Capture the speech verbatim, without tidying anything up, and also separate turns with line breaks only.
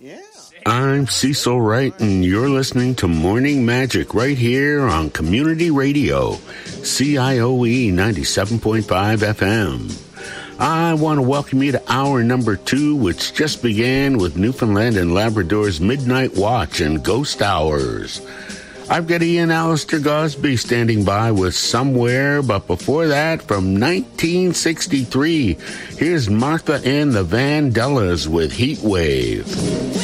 I'm Cecil Wright, and you're listening to Morning Magic right here on Community Radio, C I O E ninety-seven point five F M. I want to welcome you to hour number two, which just began with Newfoundland and Labrador's Midnight Watch and Ghost Hours. I've got Ian Alistair Gosby standing by with Somewhere, but before that, from nineteen sixty-three, here's Martha and the Vandellas with Heat Wave.